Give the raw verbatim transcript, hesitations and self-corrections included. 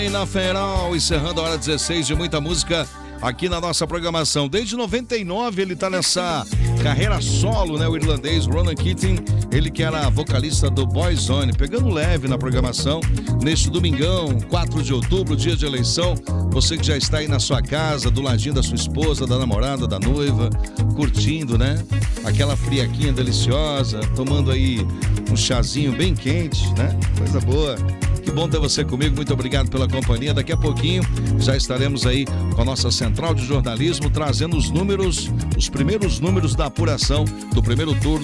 Na Feral, encerrando a hora dezesseis de muita música aqui na nossa programação. Desde noventa e nove ele tá nessa carreira solo, né? O irlandês Ronan Keating, ele que era vocalista do Boyzone, pegando leve na programação neste domingão, quatro de outubro, dia de eleição. Você que já está aí na sua casa, do ladinho da sua esposa, da namorada, da noiva, curtindo, né? Aquela friaquinha deliciosa, tomando aí um chazinho bem quente, né? Coisa boa. Que bom ter você comigo, muito obrigado pela companhia. Daqui a pouquinho já estaremos aí com a nossa central de jornalismo trazendo os números, os primeiros números da apuração do primeiro turno